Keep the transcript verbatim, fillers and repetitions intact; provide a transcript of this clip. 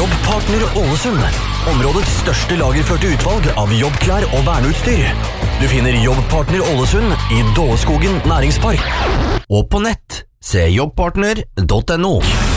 Jobbpartner Ålesund. Områdets største lagerførte utvalg av jobbklær og verneutstyr. Du finner Jobbpartner Ålesund i Dåleskogen næringspark. Og på nett, se jobbpartner punktum no.